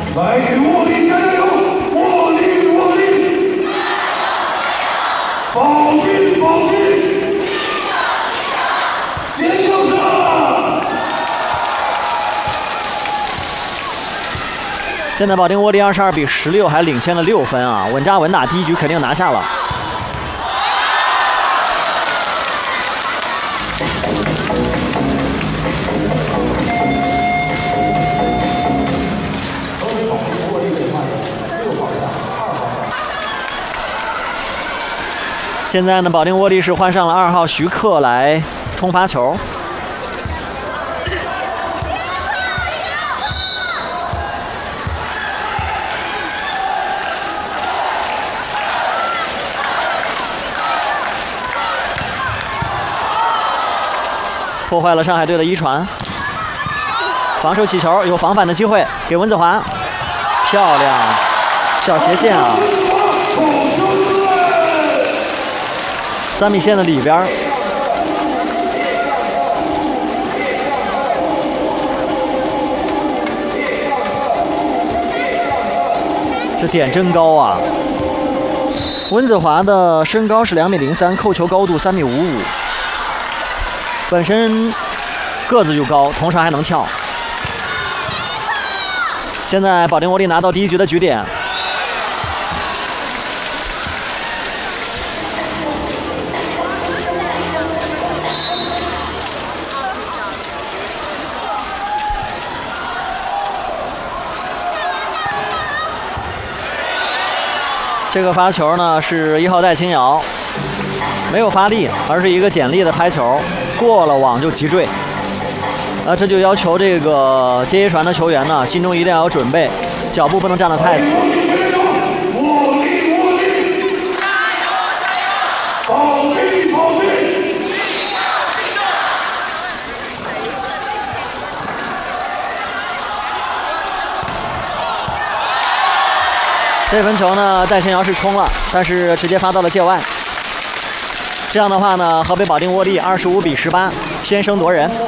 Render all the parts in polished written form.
来给沃利加油！沃利！保定！尖叫声！ 现在保定沃利22比16，还领先了6分啊，稳扎稳打，第一局肯定拿下了。 现在呢，保定沃利是换上了2号徐克来冲发球。破坏了上海队的一传，防守起球，有防反的机会，给温子华，漂亮，小斜线啊！ 3米线的里边，这点真高啊！温子华的身高是2米03，扣球高度3米55，本身个子就高，同时还能跳。现在保定沃利拿到第一局的局点。 这个发球呢是1号戴清瑶，没有发力，而是一个简历的拍球，过了网就急坠。这就要求这个接一传的球员呢，心中一定要有准备，脚步不能站得太死。这分球呢，戴清瑶是冲了，但是直接发到了界外。这样的话呢，河北保定沃利25比18先声夺人。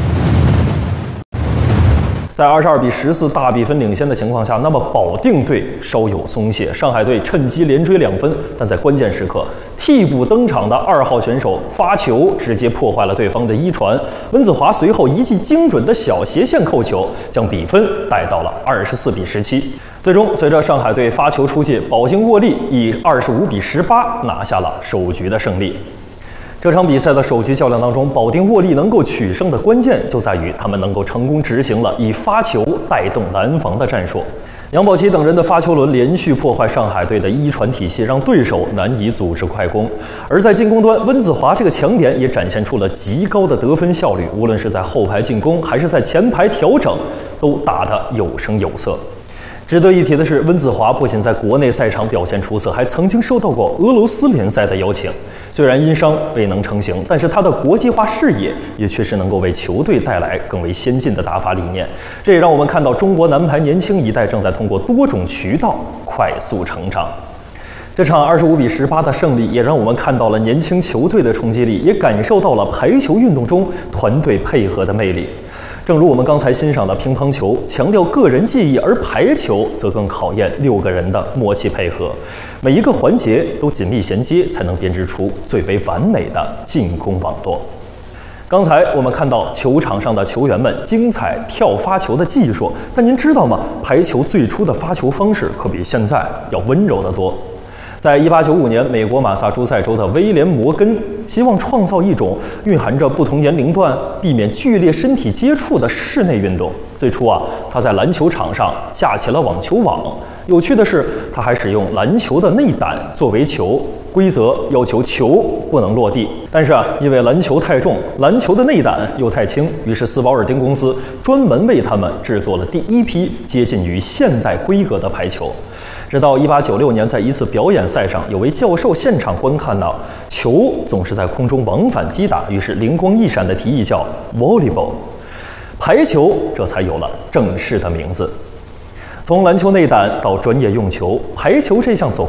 在22比14大比分领先的情况下，那么保定队稍有松懈，上海队趁机连追2分，但在关键时刻，替补登场的2号选手发球直接破坏了对方的一传，温子华随后一记精准的小斜线扣球，将比分带到了24比17。最终，随着上海队发球出界，保定沃利以25比18拿下了首局的胜利。这场比赛的首局较量当中，保定沃利能够取胜的关键就在于他们能够成功执行了以发球带动拦防的战术。杨宝琦等人的发球轮连续破坏上海队的一传体系，让对手难以组织快攻。而在进攻端，温子华这个强点也展现出了极高的得分效率，无论是在后排进攻还是在前排调整，都打得有声有色。值得一提的是，温子华不仅在国内赛场表现出色，还曾经收到过俄罗斯联赛的邀请。虽然因伤未能成行，但是他的国际化视野也确实能够为球队带来更为先进的打法理念。这也让我们看到中国男排年轻一代正在通过多种渠道快速成长。这场25比18的胜利，也让我们看到了年轻球队的冲击力，也感受到了排球运动中团队配合的魅力。正如我们刚才欣赏的乒乓球强调个人技艺，而排球则更考验6个人的默契配合，每一个环节都紧密衔接，才能编织出最为完美的进攻网络。刚才我们看到球场上的球员们精彩跳发球的技术，但您知道吗？排球最初的发球方式可比现在要温柔得多。在1895年，美国马萨诸塞州的威廉·摩根希望创造一种蕴含着不同年龄段避免剧烈身体接触的室内运动。最初他在篮球场上架起了网球网。有趣的是，他还使用篮球的内胆作为球，规则要求球不能落地。但是因为篮球太重，篮球的内胆又太轻，于是斯保尔丁公司专门为他们制作了第一批接近于现代规格的排球。直到1896年，在一次表演赛上，有位教授现场观看到球总是在空中往返击打，于是灵光一闪的提议叫 volleyball， 排球这才有了正式的名字。从篮球内胆到专业用球，排球这项走